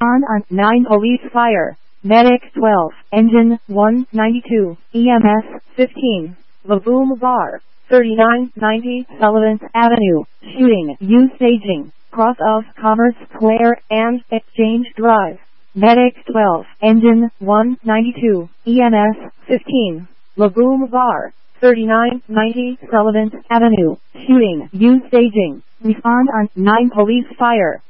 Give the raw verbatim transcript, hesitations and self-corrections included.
Respond on nine Police Fire. Medic twelve. Engine one ninety-two. E M S fifteen. Laboom Bar. thirty-nine ninety Sullivan Avenue. Shooting. U staging. Cross of Commerce Square and Exchange Drive. Medic twelve. Engine one ninety-two. E M S fifteen. Laboom Bar. thirty-nine ninety Sullivan Avenue. Shooting. U staging. Respond on nine Police Fire.